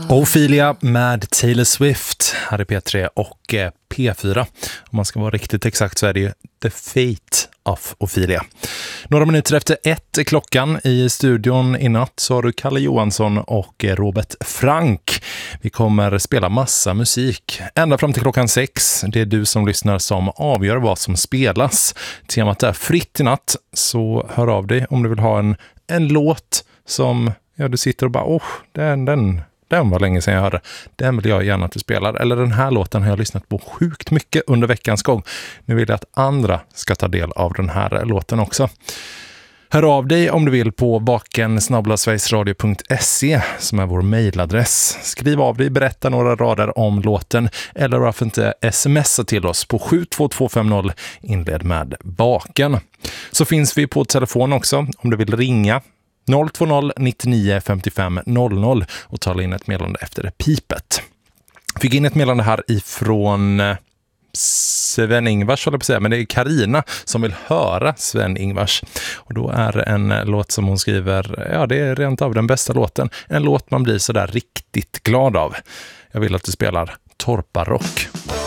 Ophelia med Taylor Swift här är P3 och P4. Om man ska vara riktigt exakt så är det ju The Fate of Ophelia. Några minuter efter 1 är klockan. I studion i natt så har du Kalle Johansson och Robert Frank. Vi kommer spela massa musik ända fram till klockan 6. Det är du som lyssnar som avgör vad som spelas. Temat är fritt i natt, så hör av dig om du vill ha en låt som du sitter och bara den var länge sedan jag hörde. Den vill jag gärna att du spelar. Eller den här låten har jag lyssnat på sjukt mycket under veckans gång. Nu vill jag att andra ska ta del av den här låten också. Hör av dig om du vill på baken@sverigesradio.se som är vår mejladress. Skriv av dig, berätta några rader om låten eller varför inte smsa till oss på 72250 inled med baken. Så finns vi på telefon också om du vill ringa. 020 99 55 00 och tala in ett meddelande efter det pipet. Fick in ett meddelande här ifrån Sven-Ingvars, håller jag på att säga, men det är Karina som vill höra Sven-Ingvars. Och då är en låt som hon skriver, det är rent av den bästa låten. En låt man blir så där riktigt glad av. Jag vill att du spelar Torparock.